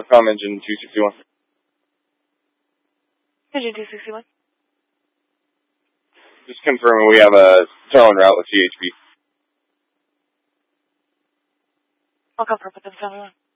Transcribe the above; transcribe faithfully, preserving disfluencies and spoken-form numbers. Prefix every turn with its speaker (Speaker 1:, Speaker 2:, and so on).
Speaker 1: com, engine two sixty-one.
Speaker 2: Engine two sixty-one.
Speaker 1: Just confirming we have a tow en route with C H P.
Speaker 2: I'll confirm with them, tell me when.